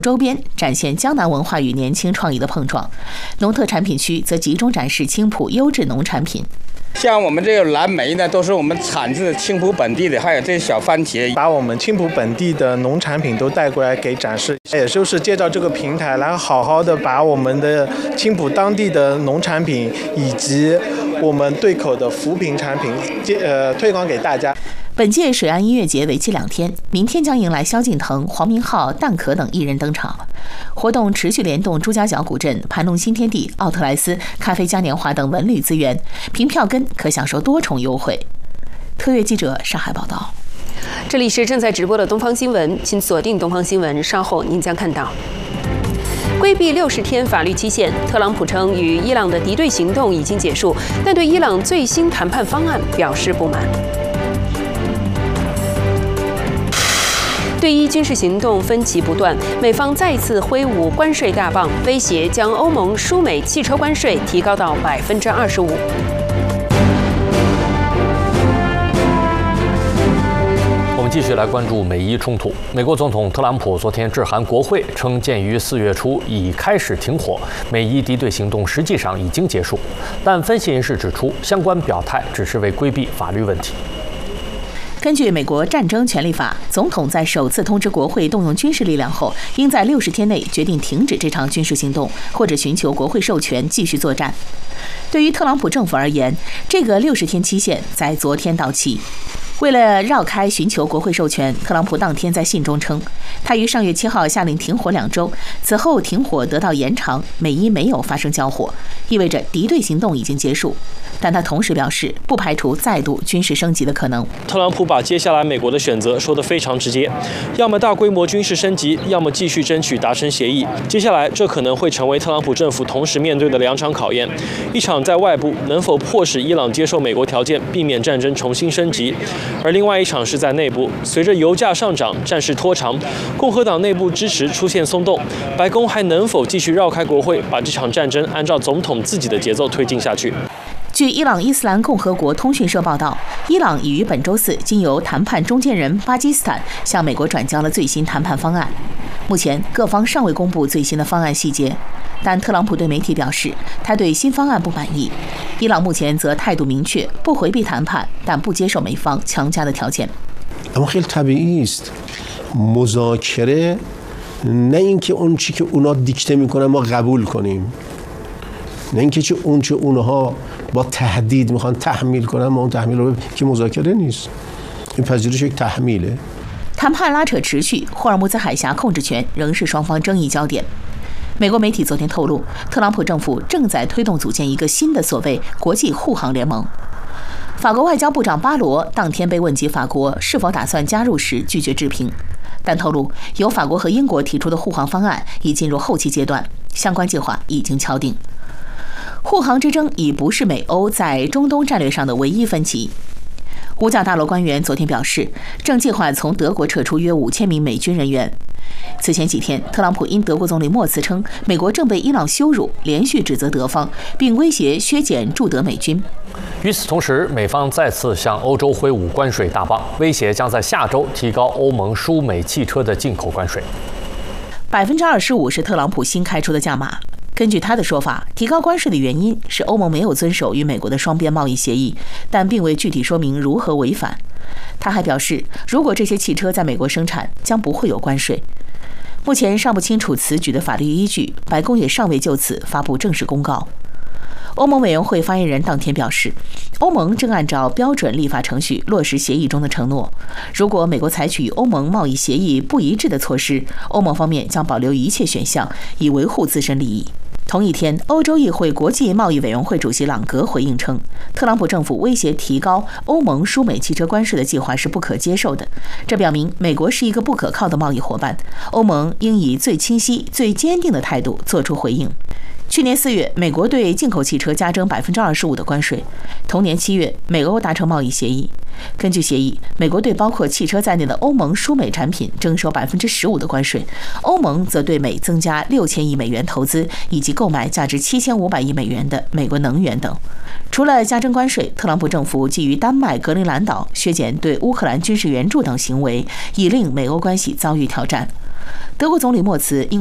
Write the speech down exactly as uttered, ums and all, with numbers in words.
周边展现江南文化与年轻创意的碰撞，农特产品区则集中展示青浦优质农产品。 像我们这个蓝莓呢，都是我们产自青浦本地的，还有这些小番茄， 把我们青浦本地的农产品都带过来给展示，也就是借照这个平台来好好的把我们的青浦当地的农产品以及我们对口的扶贫产品，呃，推广给大家。 本届水岸音乐节为期两天，明天将迎来萧敬腾、黄明昊、蛋壳等艺人登场。活动持续联动朱家角古镇、盘龙新天地、奥特莱斯、咖啡嘉年华等文旅资源，凭票根可享受多重优惠。特约记者上海报道。 这里是正在直播的东方新闻，请锁定东方新闻，稍后您将看到。规避六十天法律期限，特朗普称与伊朗的敌对行动已经结束，但对伊朗最新谈判方案表示不满。对伊军事行动分歧不断，美方再次挥舞关税大棒，威胁将欧盟输美汽车关税提高到百分之二十五。 我们继续来关注美伊冲突。美国总统特朗普昨天致函国会，称鉴于四月初已开始停火，美伊敌对行动实际上已经结束。但分析人士指出，相关表态只是为规避法律问题。 根据美国战争权利法，总统在首次通知国会动用军事力量后，应在六十天内决定停止这场军事行动，或者寻求国会授权继续作战。对于特朗普政府而言，这个六十天期限在昨天到期。为了绕开寻求国会授权，特朗普当天在信中称，他于上月七号下令停火两周，此后停火得到延长，美伊没有发生交火，意味着敌对行动已经结束。但他同时表示，不排除再度军事升级的可能。 特朗普把接下来美国的选择说得非常直接，要么大规模军事升级，要么继续争取达成协议。接下来，这可能会成为特朗普政府同时面对的两场考验：一场在外部能否迫使伊朗接受美国条件，避免战争重新升级；而另外一场是在内部，随着油价上涨、战事拖长，共和党内部支持出现松动，白宫还能否继续绕开国会，把这场战争按照总统自己的节奏推进下去？ 据伊朗伊斯兰共和国通讯社报道，伊朗已于本周四经由谈判中间人巴基斯坦向美国转交了最新谈判方案。目前各方尚未公布最新的方案细节，但特朗普对媒体表示，他对新方案不满意。伊朗目前则态度明确，不回避谈判，但不接受美方强加的条件。 اما خیلی طبیعی است مذاکره نه اینکه اون چی که اونا دیکته میکنن ما قبول کنیم نه اینکه چه اون چه اونها با تهدید میخوان تحمیل کنن ما اون تحمیل رو که مذاکره نیست این پذیرش یک تحمیله。 谈判拉扯持续，霍尔木兹海峡控制权仍是双方争议焦点。美国媒体昨天透露，特朗普政府正在推动组建一个新的所谓国际护航联盟。法国外交部长巴罗当天被问及法国是否打算加入时，拒绝置评，但透露由法国和英国提出的护航方案已进入后期阶段，相关计划已经敲定。护航之争已不是美欧在中东战略上的唯一分歧。五角大楼官员昨天表示，正计划从德国撤出约五千名美军人员。此前几天，特朗普因德国总理默茨称美国正被伊朗羞辱，连续指责德方，并威胁削减驻德美军。 与此同时，美方再次向欧洲挥舞关税大棒，威胁将在下周提高欧盟输美汽车的进口关税。 百分之二十五是特朗普新开出的价码。根据他的说法，提高关税的原因是欧盟没有遵守与美国的双边贸易协议，但并未具体说明如何违反。他还表示，如果这些汽车在美国生产，将不会有关税。目前尚不清楚此举的法律依据，白宫也尚未就此发布正式公告。欧盟委员会发言人当天表示，欧盟正按照标准立法程序落实协议中的承诺。如果美国采取与欧盟贸易协议不一致的措施，欧盟方面将保留一切选项，以维护自身利益。同一天，欧洲议会国际贸易委员会主席朗格回应称，特朗普政府威胁提高欧盟输美汽车关税的计划是不可接受的。这表明美国是一个不可靠的贸易伙伴，欧盟应以最清晰、最坚定的态度作出回应。去年四月，美国对进口汽车加征百分之二十五的关税。同年七月，美欧达成贸易协议。根据协议，美国对包括汽车在内的欧盟输美产品征收百分之十五的关税，欧盟则对美增加六千亿美元投资，以及购买价值七千五百亿美元的美国能源等。除了加征关税，特朗普政府基于丹麦、格陵兰岛削减对乌克兰军事援助等行为，已令美欧关系遭遇挑战。 德国总理默茨因